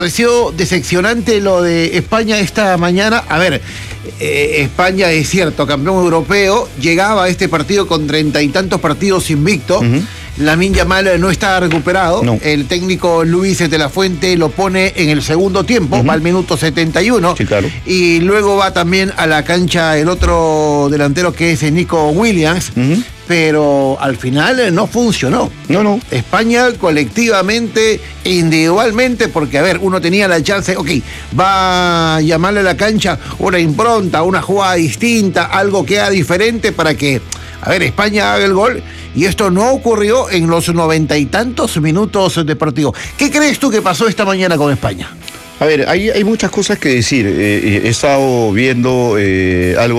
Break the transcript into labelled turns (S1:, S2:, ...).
S1: Pareció decepcionante lo de España esta mañana. A ver, España es cierto, campeón europeo, llegaba a este partido con 30 y tantos partidos invicto. Lamine Yamal no está recuperado.
S2: No.
S1: El técnico Luis de la Fuente lo pone en el segundo tiempo, va al minuto 71.
S2: Sí, claro.
S1: Y luego va también a la cancha el otro delantero que es Nico Williams. Pero al final no funcionó.
S2: No.
S1: España colectivamente, individualmente, porque a ver, uno tenía la chance, va a llamarle a la cancha una impronta, una jugada distinta, algo que haga diferente para que, a ver, España haga el gol, y esto no ocurrió en los 90 y tantos minutos de partido. ¿Qué crees tú que pasó esta mañana con España?
S2: A ver, hay muchas cosas que decir. He estado viendo algo